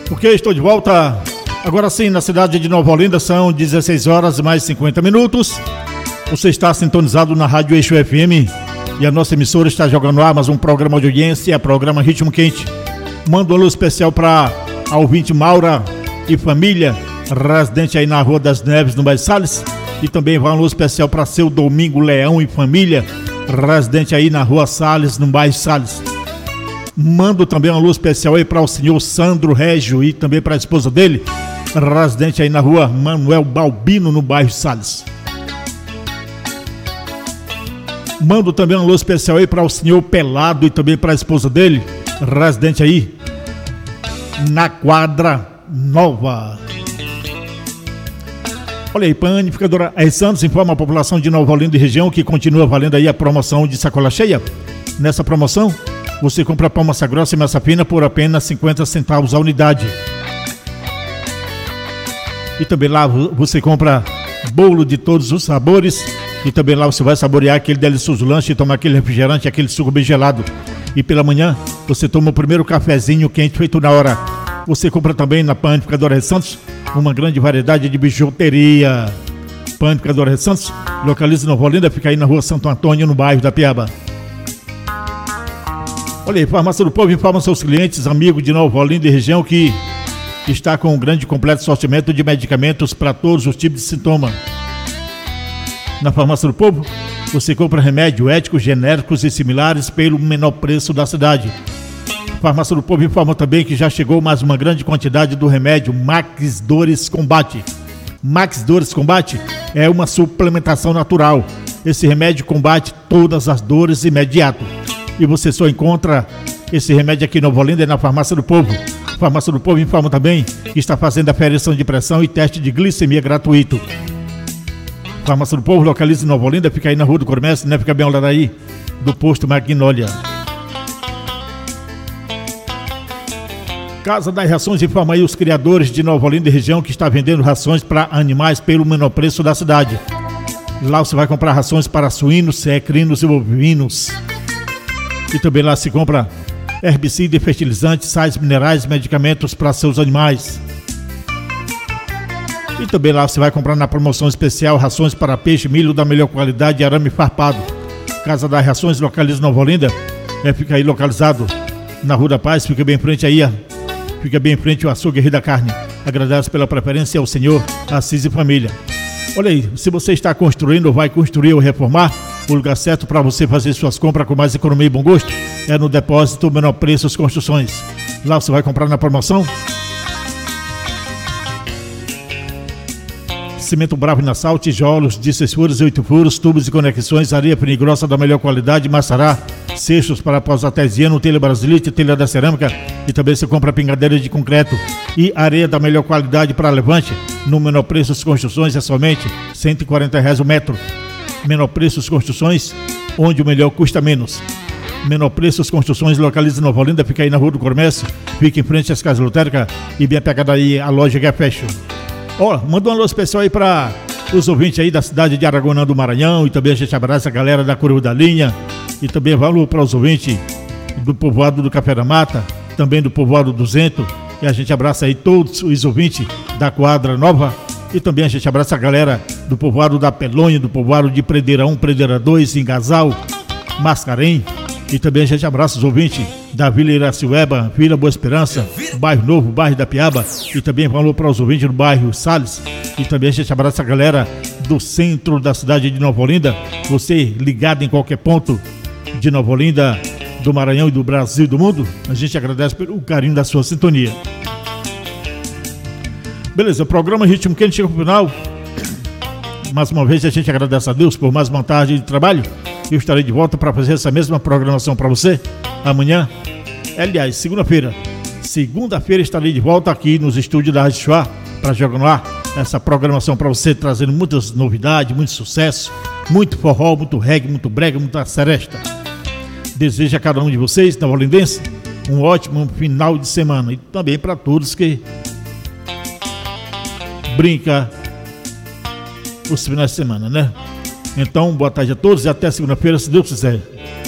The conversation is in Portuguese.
Ok, estou de volta. Agora sim, na cidade de Nova Olinda, são 16 horas mais 50 minutos. Você está sintonizado na Rádio Eixo FM e a nossa emissora está jogando ar mais um programa de audiência, programa Ritmo Quente. Manda um alô especial para a ouvinte Maura e família, residente aí na Rua das Neves, no bairro Salles. E também vai um alô especial para seu Domingo Leão e família, residente aí na Rua Salles, no bairro Salles. Mando também um alô especial aí para o senhor Sandro Régio e também para a esposa dele, residente aí na Rua Manuel Balbino, no bairro Salles. Mando também um alô especial aí para o senhor Pelado e também para a esposa dele, residente aí na Quadra Nova. Olha aí, Panificadora R. Santos informa a população de Nova Olinda e região que continua valendo aí a promoção de sacola cheia. Nessa promoção, você compra pão massa grossa e massa fina por apenas 50 centavos a unidade. E também lá você compra bolo de todos os sabores. E também lá você vai saborear aquele delicioso lanche e tomar aquele refrigerante, aquele suco bem gelado. E pela manhã você toma o primeiro cafezinho quente feito na hora. Você compra também na Panificadora R. Santos uma grande variedade de bijuteria. Panificadora R. Santos localiza em Nova Olinda, fica aí na Rua Santo Antônio, no bairro da Piaba. Olha aí, Farmácia do Povo informa seus clientes, amigos de Nova Olinda e região que está com um grande e completo sortimento de medicamentos para todos os tipos de sintoma. Na Farmácia do Povo, você compra remédio éticos, genéricos e similares pelo menor preço da cidade. Farmácia do Povo informa também que já chegou mais uma grande quantidade do remédio Max Dores Combate. Max Dores Combate é uma suplementação natural. Esse remédio combate todas as dores imediato. E você só encontra esse remédio aqui em Nova Olinda, na Farmácia do Povo. A Farmácia do Povo informa também que está fazendo aferição de pressão e teste de glicemia gratuito. A Farmácia do Povo localiza em Nova Olinda, fica aí na Rua do Comércio, né? Fica bem ao lado aí do posto Magnólia. Casa das Rações informa aí os criadores de Nova Olinda e região que está vendendo rações para animais pelo menor preço da cidade. Lá você vai comprar rações para suínos, equinos e bovinos. E também lá se compra herbicida, fertilizantes, sais minerais, medicamentos para seus animais. E também lá você vai comprar na promoção especial rações para peixe, milho da melhor qualidade e arame farpado. Casa das Rações localiza em Nova Olinda, fica aí localizado na Rua da Paz, fica bem em frente aí, fica bem em frente ao açougue Rio da Carne. Agradeço pela preferência ao senhor Assis e família. Olha aí, se você está construindo ou vai construir ou reformar, o lugar certo para você fazer suas compras com mais economia e bom gosto é no Depósito Menor Preços Construções. Lá você vai comprar na promoção cimento Bravo e Nassau, tijolos de 6 furos e 8 furos, tubos e conexões, areia fina e grossa da melhor qualidade, Massará, cestos para pós artesiano, telha brasilite, telha da cerâmica, e também você compra pingadeira de concreto e areia da melhor qualidade para levante. No Menor Preços Construções é somente R$140 o metro. Menor Preços Construções, onde o melhor custa menos. Menor Preços Construções localiza em Nova Olinda, fica aí na Rua do Comércio, fica em frente às Casas Lotéricas e bem pegada aí a loja Gap Fashion. Ó, manda um alô especial aí para os ouvintes aí da cidade de Araguanã do Maranhão, e também a gente abraça a galera da Curva da Linha, e também valor para os ouvintes do povoado do Café da Mata, também do povoado do Zento, e a gente abraça aí todos os ouvintes da Quadra Nova, e também a gente abraça a galera do povoado da Pelônia, do povoado de Predeira 1, Predeira 2, Engasal, Mascarém, e também a gente abraça os ouvintes da Vila Iraciueba, Vila Boa Esperança, Bairro Novo, Bairro da Piaba, e também falou para os ouvintes do bairro Salles, e também a gente abraça a galera do centro da cidade de Nova Olinda. Você ligado em qualquer ponto de Nova Olinda, do Maranhão e do Brasil e do mundo, a gente agradece pelo carinho da sua sintonia. Beleza, o programa Ritmo Quente chega para o final. Mais uma vez a gente agradece a Deus por mais uma tarde de trabalho. Eu estarei de volta para fazer essa mesma programação para você amanhã. Aliás, segunda-feira estarei de volta aqui nos estúdios da Rádio Chuá para jogar no ar essa programação para você, trazendo muitas novidades, muito sucesso, muito forró, muito reggae, muito brega, muita seresta. Desejo a cada um de vocês, nova-olindense, um ótimo final de semana, e também para todos que brincam os finais de semana, né? Então, boa tarde a todos e até segunda-feira, se Deus quiser.